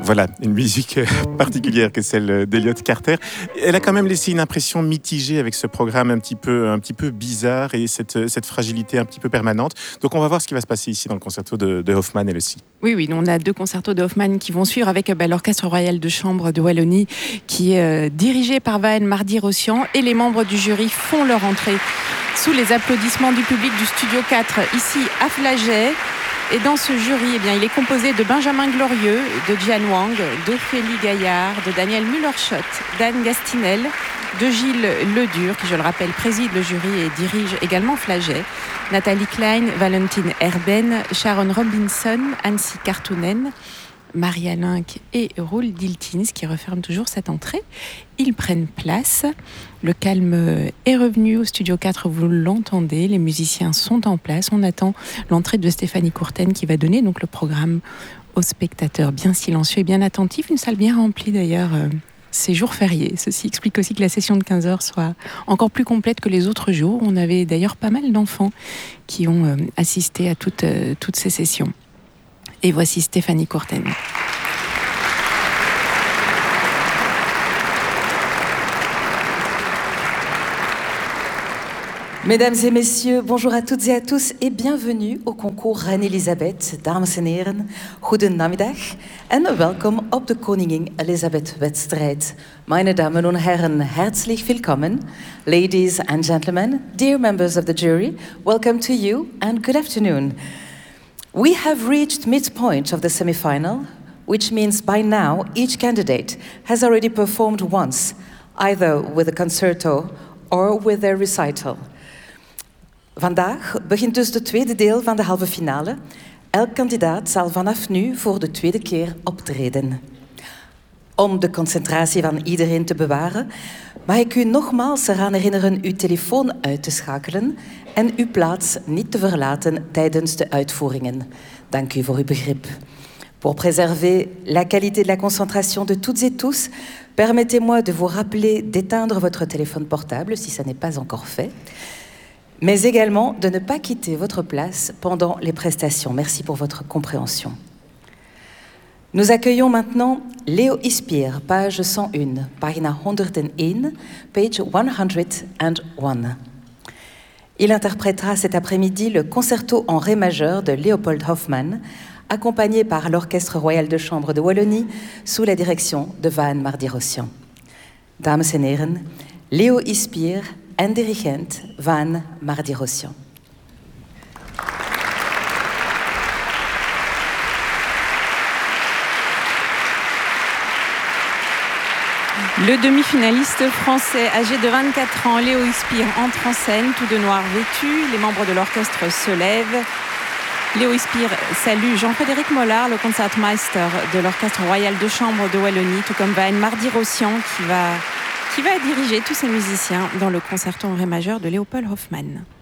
Voilà, une musique particulière que celle d'Elliott Carter. Elle a quand même laissé une impression mitigée avec ce programme un petit peu bizarre et cette fragilité un petit peu permanente. Donc on va voir ce qui va se passer ici dans le concerto de Hofmann, elle aussi. Oui, on a 2 concertos de Hofmann qui vont suivre avec l'Orchestre Royal de Chambre de Wallonie qui est dirigé par Vahen Mardi-Rossian, et les membres du jury font leur entrée sous les applaudissements du public du Studio 4 ici à Flagey. Et dans ce jury, il est composé de Benjamin Glorieux, de Jian Wang, d'Ophélie Gaillard, de Daniel Müller-Schott, d'Anne Gastinel, de Gilles Ledur, qui, je le rappelle, préside le jury et dirige également Flagey, Nathalie Klein, Valentine Herben, Sharon Robinson, Anssi Kartunen, Maria Link et Roel Diltins qui referment toujours cette entrée. Ils prennent place. Le calme est revenu au Studio 4, vous l'entendez. Les musiciens sont en place. On attend l'entrée de Stéphanie Courten qui va donner donc le programme aux spectateurs, bien silencieux et bien attentifs. Une salle bien remplie d'ailleurs. Ces jours fériés. Ceci explique aussi que la session de 15h soit encore plus complète que les autres jours. On avait d'ailleurs pas mal d'enfants qui ont assisté à toutes ces sessions. Et voici Stéphanie Courten. Mesdames et messieurs, bonjour à toutes et à tous et bienvenue au concours Reine-Elisabeth. Dames en heren, goedenamiddag en welkom op de Koningin Elisabeth-wedstrijd. Meine Damen und Herren, herzlich willkommen. Ladies and gentlemen, dear members of the jury, welcome to you and good afternoon. We have reached midpoint of the semi-final, which means by now each candidate has already performed once, either with a concerto or with their recital. Vandaag begint dus het tweede deel van de halve finale. Elk kandidaat zal vanaf nu voor de tweede keer optreden. Om de concentratie van iedereen te bewaren, mag ik u nogmaals eraan herinneren uw telefoon uit te schakelen en uw plaats niet te verlaten tijdens de uitvoeringen. Dank u voor uw begrip. Pour préserver la qualité de la concentration de toutes et tous, permettez-moi de vous rappeler d'éteindre votre téléphone portable si ça n'est pas encore fait, mais également de ne pas quitter votre place pendant les prestations. Merci pour votre compréhension. Nous accueillons maintenant Leo Ispier, page 101, pagina 101, page 101. Il interprétera cet après-midi le concerto en ré majeur de Leopold Hofmann, accompagné par l'Orchestre Royal de Chambre de Wallonie sous la direction de Vahen Mardi-Rossian. Dames en heren, Leo Ispier en dirigent Vahen Mardi-Rossian. Le demi-finaliste français âgé de 24 ans, Leo Ispier, entre en scène, tout de noir vêtu. Les membres de l'orchestre se lèvent. Leo Ispier salue Jean-Frédéric Mollard, le concertmeister de l'Orchestre Royal de Chambre de Wallonie, tout comme Vahen Mardi-Rossian qui va diriger tous ces musiciens dans le concerto en ré majeur de Leopold Hofmann.